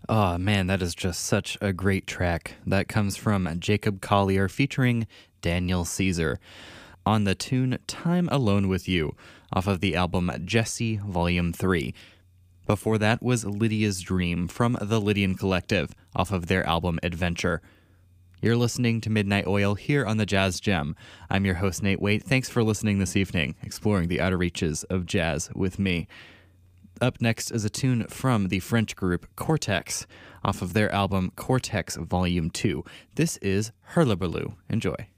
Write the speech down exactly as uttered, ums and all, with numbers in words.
Oh man, that is just such a great track. That comes from Jacob Collier featuring Daniel Caesar on the tune Time Alone with You off of the album Jesse Volume three. Before that was Lydia's Dream from the Lydian Collective off of their album Adventure. You're listening to Midnight Oil here on the Jazz Gem. I'm your host, Nate Waite. Thanks for listening this evening, exploring the outer reaches of jazz with me. Up next is a tune from the French group Cortex off of their album Cortex Volume two. This is Hurluberlu. Enjoy.